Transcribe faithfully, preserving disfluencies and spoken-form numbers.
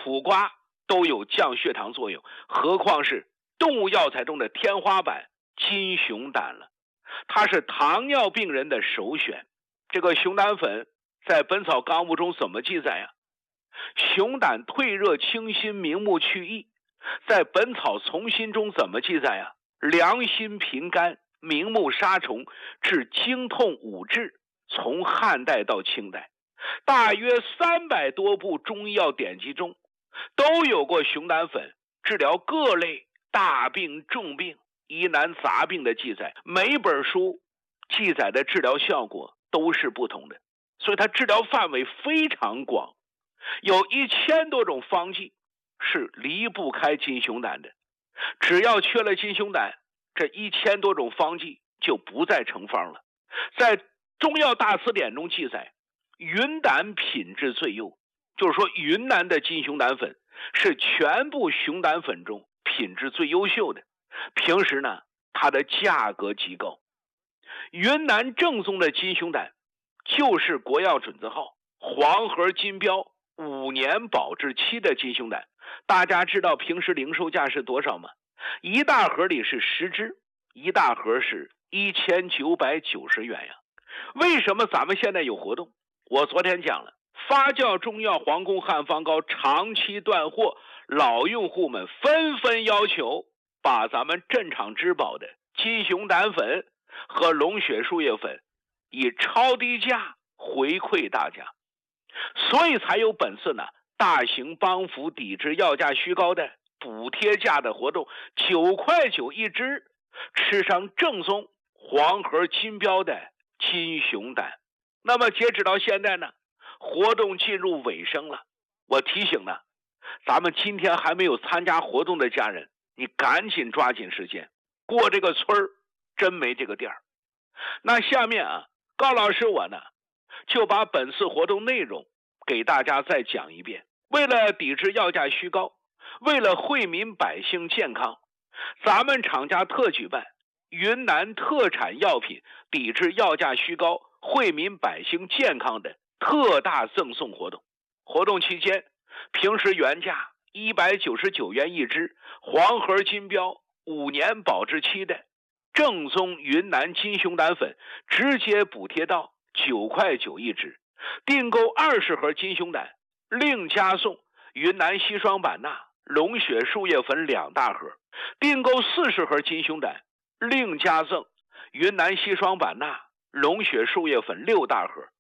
苦瓜都有降血糖作用，何况是动物药材中的天花板金熊胆了。它是糖尿病人的首选。这个熊胆粉在《本草纲目》中怎么记载呀？熊胆退热清心，明目去翳。在《本草从心》中怎么记载呀？凉心平肝，明目杀虫，治经痛五滞。从汉代到清代，大约三百多部中医药典籍中都有过熊胆粉治疗各类大病重病疑难杂病的记载。每一本书记载的治疗效果都是不同的，所以它治疗范围非常广，有一千多种方剂是离不开金熊胆的。只要缺了金熊胆，这一千多种方剂就不再成方了。在中药大辞典中记载，云胆品质最优，就是说云南的金熊胆粉是全部熊胆粉中品质最优秀的。平时呢，它的价格极高。云南正宗的金熊胆就是国药准字号黄河金标五年保质期的金熊胆。大家知道平时零售价是多少吗？一大盒里是十只，一大盒是一千九百九十元呀。为什么咱们现在有活动？我昨天讲了，发酵中药皇宫汉方膏长期断货，老用户们纷纷要求把咱们镇场之宝的金熊胆粉和龙血树叶粉以超低价回馈大家，所以才有本次呢大型帮扶抵制药价虚高的补贴价的活动，九块九一支，吃上正宗黄河金标的金熊胆。那么截止到现在呢，活动进入尾声了。我提醒呢，咱们今天还没有参加活动的家人，你赶紧抓紧时间，过这个村儿真没这个店儿。那下面啊，高老师我呢就把本次活动内容给大家再讲一遍。为了抵制药价虚高，为了惠民百姓健康，咱们厂家特举办云南特产药品抵制药价虚高，惠民百姓健康的特大赠送活动。活动期间，平时原价一百九十九元一支，黄河金标五年保质期的正宗云南金熊胆粉直接补贴到九块九一支。订购二十盒金熊胆，另加送云南硒霜版纳、龙血树叶粉两大盒；订购四十盒金熊胆，另加赠云南硒霜版纳、龙血树叶粉六大盒；